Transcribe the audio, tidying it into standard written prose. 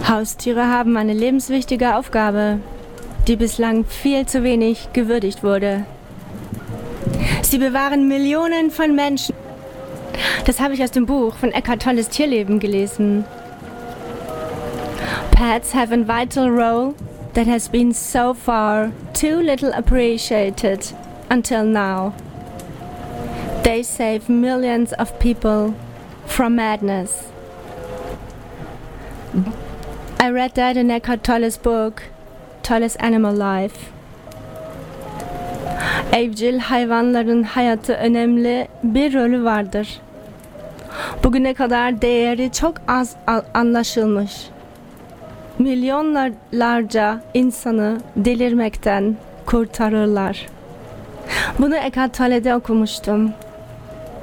Haustiere haben eine lebenswichtige Aufgabe, die bislang viel zu wenig gewürdigt wurde. Sie bewahren Millionen von Menschen. Das habe ich aus dem Buch von Eckhart Tolles Tierleben gelesen. Pets have a vital role that has been so far too little appreciated until now. They save millions of people from madness. I read that in Eckhart Tolle's book, Tolle's Animal Life. Evcil hayvanların hayatı önemli bir rolü vardır. Bugüne kadar değeri çok az anlaşılmış. Milyonlarca insanı delirmekten kurtarırlar. Bunu Eckhart Tolle'de okumuştum.